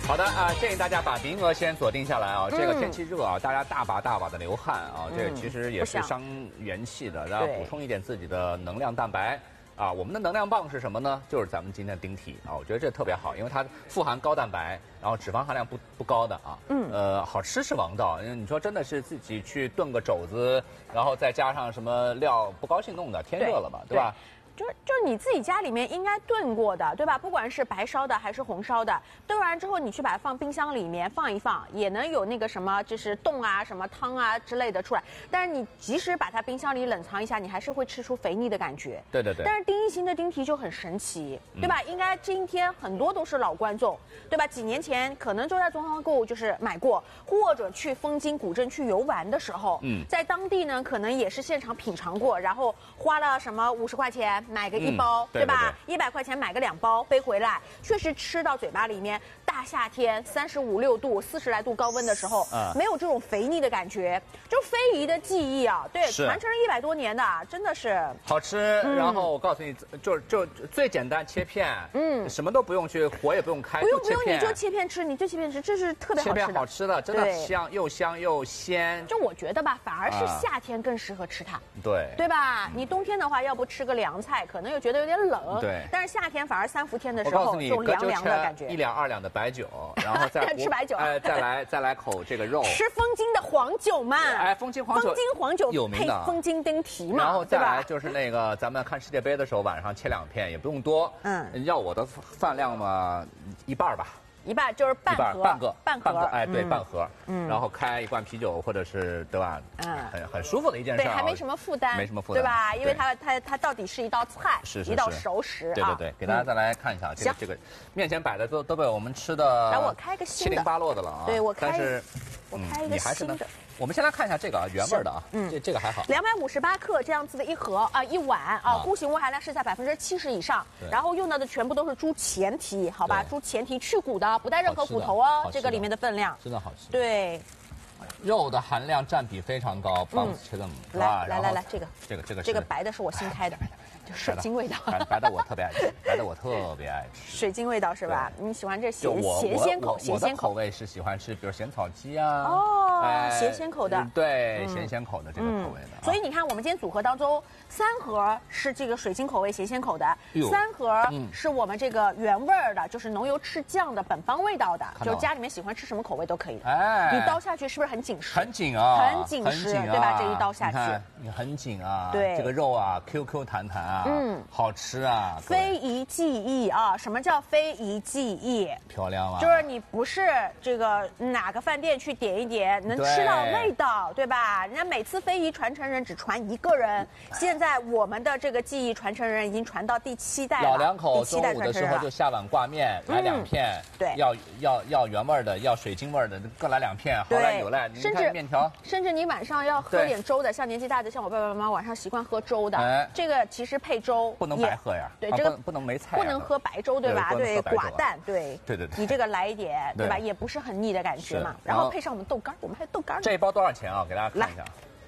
好的啊，建议大家把名额先锁定下来啊。这个天气热啊，大家大把大把的流汗啊，这个其实也是伤元气的，然后补充一点自己的能量蛋白。啊，我们的能量棒是什么呢？就是咱们今天的丁体啊，我觉得这特别好，因为它富含高蛋白，然后脂肪含量不高的啊。好吃是王道，因为你说真的是自己去炖个肘子，然后再加上什么料，不高兴弄的，天热了嘛，对吧？ 就是你自己家里面应该炖过的，对吧？不管是白烧的还是红烧的，炖完之后你去把它放冰箱里面放一放，也能有那个什么就是冻啊、什么汤啊之类的出来。但是你即使把它冰箱里冷藏一下，你还是会吃出肥腻的感觉。 对对对。 但是丁一行的丁蹄就很神奇，对吧？应该今天很多都是老观众，对吧？几年前可能就在中航购就是买过，或者去枫金古镇去游玩的时候，在当地呢可能也是现场品尝过，然后花了什么50块钱。买个1包，对吧？100块钱买个2包背回来，确实吃到嘴巴里面。大夏天35、6度、40来度高温的时候，没有这种肥腻的感觉，就非遗的技艺啊，对，传承了100多年的，真的是好吃。然后我告诉你，就最简单切片，什么都不用去，火也不用开， 不用，你就切片吃，这是特别好吃的。 切片好吃的，真的香又鲜。 就我觉得吧，反而是夏天更适合吃它， 对吧？你冬天的话，要不吃个凉菜，可能又觉得有点冷， 对。 但是夏天反而3伏天的时候，这种凉凉的感觉， 1两2两的白酒，然后再吃白酒， 再来口这个肉， 吃枫金的黄酒嘛， 枫金黄酒有名的，配枫金丁蹄嘛， 然后再来就是那个咱们看世界杯的时候，晚上切2片也不用多，要我的饭量嘛，1半吧。 1半就是半盒，半盒， 哎，对，半盒，然后开1罐啤酒或者是对吧？很舒服的一件事， 对，还没什么负担， 对吧？因为它到底是一道菜，一道熟食啊。对，给大家再来看一下这个面前摆的都被我们吃的， 来我开个新的七零八落的了啊。 对，我开一个新的。 我们先来看一下这个原味的啊，这个还好。 258克这样子的一盒啊，1碗啊，菇荇味含量是在70%以上，然后用到的全部都是猪前蹄，好吧？猪前蹄去骨的，不带任何骨头哦，这个里面的分量真的好吃。 对， 肉的含量占比非常高，棒子切的来，这个白的是我新开的。就水晶味道， 白的我特别爱吃， 水晶味道是吧？你喜欢这咸鲜口？ 我的口味是喜欢吃，比如咸草鸡啊。 哦，咸鲜口的。 对，咸鲜口的这个口味的。 所以你看，我们今天组合当中，3盒是这个水晶口味、咸鲜口的，3盒是我们这个原味的，就是浓油赤酱的本帮味道的，就是家里面喜欢吃什么口味都可以的。哎，你刀下去是不是很紧实？ 很紧啊， 很紧实，对吧？这一刀下去， 你很紧啊。 对， 这个肉啊 ，Q 弹弹啊。好吃啊！ 非遗技艺啊，什么叫非遗技艺？ 漂亮啊！ 就是你不是这个哪个饭店去点一点能吃到味道，对吧？人家每次非遗传承人只传1个人，现在我们的这个技艺传承人已经传到第7代了。 老两口中午的时候就下碗挂面，来2片， 对， 要原味的，要水晶味的，各来2片，好赖有赖。 甚至面条， 甚至你晚上要喝点粥的，像年纪大的，像我爸爸妈妈晚上习惯喝粥的，这个其实配粥。 不能白喝呀， 对，这个不能没菜， 不能喝白粥，对吧？对，寡淡，对，你这个来一点，对吧？也不是很腻的感觉嘛。然后配上我们豆干，我们还有豆干。 这一包多少钱啊？给大家看一下。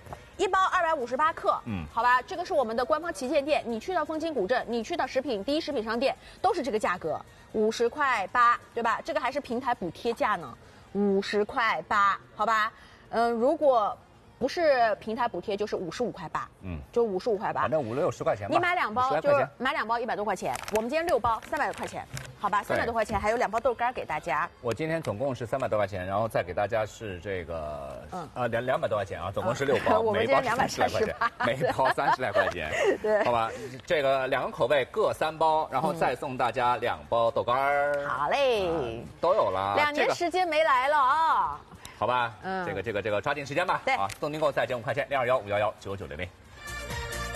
1包258克，好吧，这个是我们的官方旗舰店。你去到枫金古镇，你去到第一食品商店，都是这个价格，50块8，对吧？这个还是平台补贴价呢，50块8，好吧？如果不是平台补贴，就是55块8，就55块8， 反正50、60块钱吧。 你买2包就是买2包100多块钱，我们今天6包300多块钱，好吧，300多块钱，还有2包豆干给大家。 我今天总共是300多块钱，然后再给大家是这个200多块钱啊，总共是6包， 我们今天230来块钱， 每包30来块钱， 对， 好吧，这个2个口味各3包，然后再送大家2包豆干。 好嘞， 都有了 ，2年时间没来了啊。 好吧，这个抓紧时间吧。 对， 啊，送订购再减5块钱，0215119960。